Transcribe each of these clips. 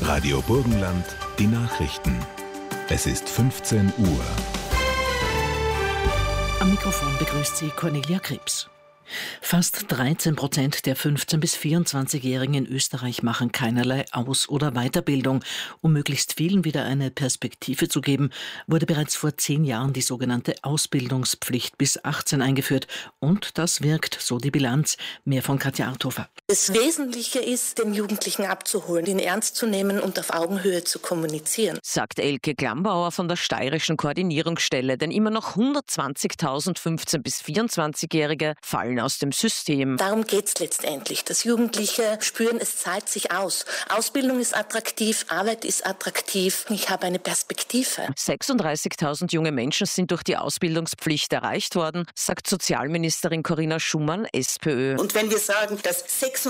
Radio Burgenland, die Nachrichten. Es ist 15 Uhr. Am Mikrofon begrüßt sie Cornelia Krebs. Fast 13% der 15- bis 24-Jährigen in Österreich machen keinerlei Aus- oder Weiterbildung. Um möglichst vielen wieder eine Perspektive zu geben, wurde bereits vor 10 Jahren die sogenannte Ausbildungspflicht bis 18 eingeführt. Und das wirkt, so die Bilanz. Mehr von Katja Arthofer. Das Wesentliche ist, den Jugendlichen abzuholen, ihn ernst zu nehmen und auf Augenhöhe zu kommunizieren, sagt Elke Glambauer von der Steirischen Koordinierungsstelle. Denn immer noch 120.000 15- bis 24-Jährige fallen aus dem System. Darum geht es letztendlich, dass Jugendliche spüren, es zahlt sich aus. Ausbildung ist attraktiv, Arbeit ist attraktiv, ich habe eine Perspektive. 36.000 junge Menschen sind durch die Ausbildungspflicht erreicht worden, sagt Sozialministerin Corinna Schumann, SPÖ. Und wenn wir sagen, dass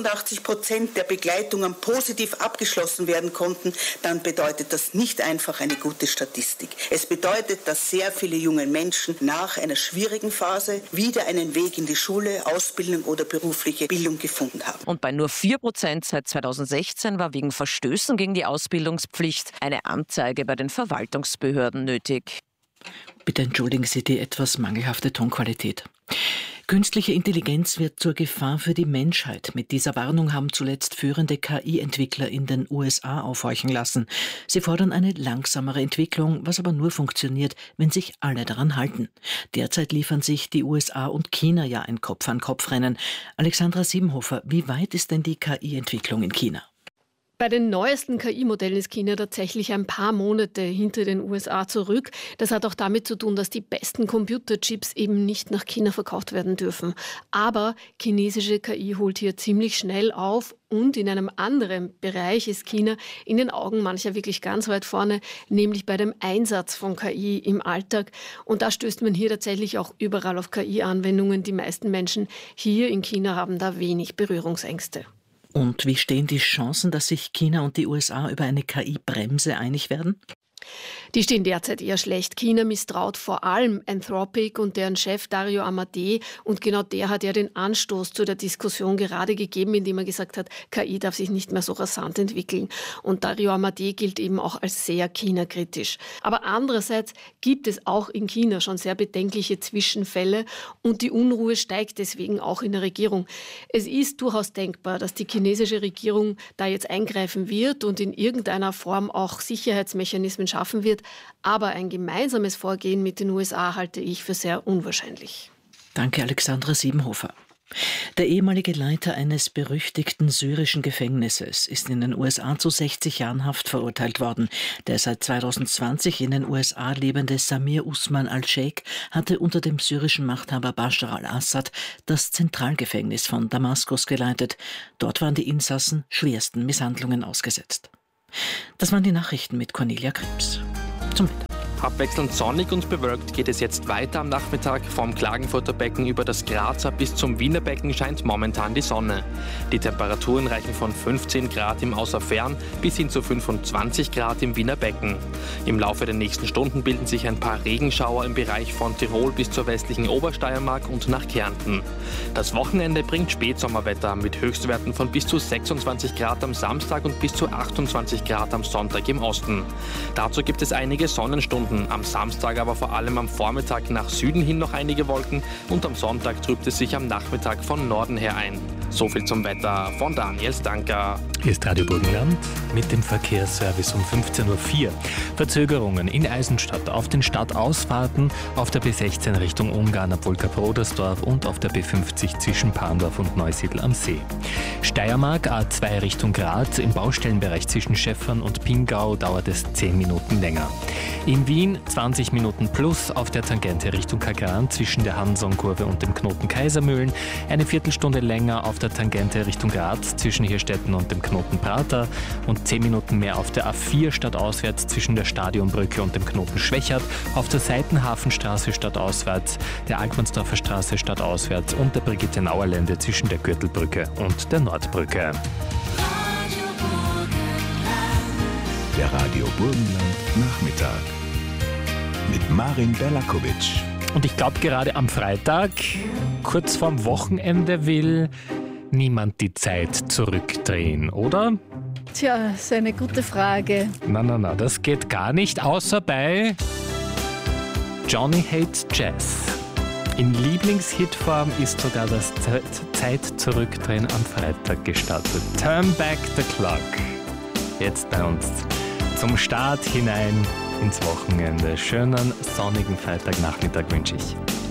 86% der Begleitungen positiv abgeschlossen werden konnten, dann bedeutet das nicht einfach eine gute Statistik. Es bedeutet, dass sehr viele junge Menschen nach einer schwierigen Phase wieder einen Weg in die Schule, Ausbildung oder berufliche Bildung gefunden haben. Und bei nur 4% seit 2016 war wegen Verstößen gegen die Ausbildungspflicht eine Anzeige bei den Verwaltungsbehörden nötig. Bitte entschuldigen Sie die etwas mangelhafte Tonqualität. Künstliche Intelligenz wird zur Gefahr für die Menschheit. Mit dieser Warnung haben zuletzt führende KI-Entwickler in den USA aufhorchen lassen. Sie fordern eine langsamere Entwicklung, was aber nur funktioniert, wenn sich alle daran halten. Derzeit liefern sich die USA und China ja ein Kopf-an-Kopf-Rennen. Alexandra Siebenhofer, wie weit ist denn die KI-Entwicklung in China? Bei den neuesten KI-Modellen ist China tatsächlich ein paar Monate hinter den USA zurück. Das hat auch damit zu tun, dass die besten Computerchips eben nicht nach China verkauft werden dürfen. Aber chinesische KI holt hier ziemlich schnell auf und in einem anderen Bereich ist China in den Augen mancher wirklich ganz weit vorne, nämlich bei dem Einsatz von KI im Alltag. Und da stößt man hier tatsächlich auch überall auf KI-Anwendungen. Die meisten Menschen hier in China haben da wenig Berührungsängste. Und wie stehen die Chancen, dass sich China und die USA über eine KI-Bremse einig werden? Die stehen derzeit eher schlecht. China misstraut vor allem Anthropic und deren Chef Dario Amodei. Und genau der hat ja den Anstoß zu der Diskussion gerade gegeben, indem er gesagt hat, KI darf sich nicht mehr so rasant entwickeln. Und Dario Amodei gilt eben auch als sehr China-kritisch. Aber andererseits gibt es auch in China schon sehr bedenkliche Zwischenfälle und die Unruhe steigt deswegen auch in der Regierung. Es ist durchaus denkbar, dass die chinesische Regierung da jetzt eingreifen wird und in irgendeiner Form auch Sicherheitsmechanismen schaffen wird. Aber ein gemeinsames Vorgehen mit den USA halte ich für sehr unwahrscheinlich. Danke, Alexandra Siebenhofer. Der ehemalige Leiter eines berüchtigten syrischen Gefängnisses ist in den USA zu 60 Jahren Haft verurteilt worden. Der seit 2020 in den USA lebende Samir Usman al-Sheikh hatte unter dem syrischen Machthaber Bashar al-Assad das Zentralgefängnis von Damaskus geleitet. Dort waren die Insassen schwersten Misshandlungen ausgesetzt. Das waren die Nachrichten mit Cornelia Krebs. Zum Wetter. Abwechselnd sonnig und bewölkt geht es jetzt weiter am Nachmittag. Vom Klagenfurter Becken über das Grazer bis zum Wiener Becken scheint momentan die Sonne. Die Temperaturen reichen von 15 Grad im Außerfern bis hin zu 25 Grad im Wiener Becken. Im Laufe der nächsten Stunden bilden sich ein paar Regenschauer im Bereich von Tirol bis zur westlichen Obersteiermark und nach Kärnten. Das Wochenende bringt Spätsommerwetter mit Höchstwerten von bis zu 26 Grad am Samstag und bis zu 28 Grad am Sonntag im Osten. Dazu gibt es einige Sonnenstunden. Am Samstag aber vor allem am Vormittag nach Süden hin noch einige Wolken und am Sonntag trübt es sich am Nachmittag von Norden her ein. So viel zum Wetter von Daniel Stanker. Hier ist Radio Burgenland mit dem Verkehrsservice um 15.04 Uhr. Verzögerungen in Eisenstadt auf den Stadtausfahrten auf der B16 Richtung Ungarn ab Wolker-Brodersdorf und auf der B50 zwischen Parndorf und Neusiedl am See. Steiermark A2 Richtung Graz im Baustellenbereich zwischen Schäffern und Pingau dauert es 10 Minuten länger. In Wien 20 Minuten plus auf der Tangente Richtung Kagran zwischen der Hanson-Kurve und dem Knoten Kaisermühlen, eine Viertelstunde länger auf der Tangente Richtung Graz zwischen Hirstetten und dem Knoten Prater und 10 Minuten mehr auf der A4 stadtauswärts zwischen der Stadionbrücke und dem Knoten Schwächert, auf der Seitenhafenstraße stadtauswärts, der Alkmansdorfer Straße stadtauswärts und der Brigitte-Nauer-Lände zwischen der Gürtelbrücke und der Nordbrücke. Der Radio Burgenland Nachmittag mit Marin Berlakovic. Und ich glaube, gerade am Freitag, kurz vorm Wochenende, will niemand die Zeit zurückdrehen, oder? Tja, ist eine gute Frage. Na, das geht gar nicht, außer bei Johnny Hates Jazz. In Lieblingshitform ist sogar das Zeit-Zurückdrehen am Freitag gestartet. Turn Back the Clock. Jetzt bei uns zum Start hinein ins Wochenende. Schönen sonnigen Freitagnachmittag wünsche ich.